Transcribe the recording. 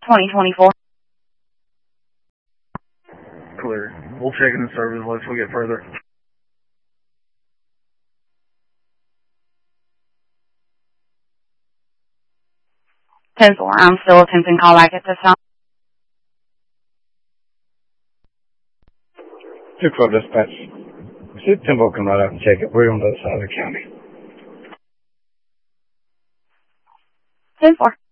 2024. Clear. We'll check in the service once we get further. 10-4. I'm still attempting callback at this time. 212 dispatch. See if Timbo can ride out and check it. We're on the other side of the county. 10-4.